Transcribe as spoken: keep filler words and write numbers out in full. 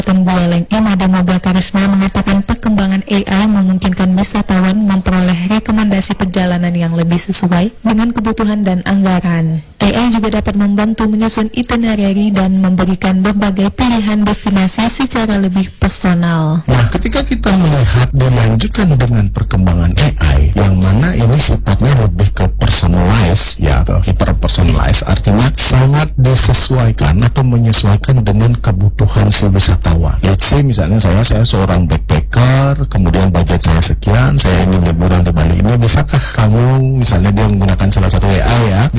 Tembualeng Emma dan Moga Karisma mengatakan perkembangan A I memungkinkan wisatawan memperoleh rekomendasi perjalanan yang lebih sesuai dengan kebutuhan dan anggaran. A I juga dapat membantu menyusun itinerary dan memberikan berbagai pilihan destinasi secara lebih personal. Nah, ketika kita melihat dilanjutkan dengan perkembangan A I, yang mana ini sifatnya lebih ke personalize, ya, ke hyper personalize, artinya sangat disesuaikan atau menyesuaikan dengan kebutuhan si wisatawan. Let's say misalnya saya saya seorang backpacker, kemudian budget saya sekian, saya ingin liburan di Bali ini, bisakah kamu, misalnya dia menggunakan salah satu A I ya,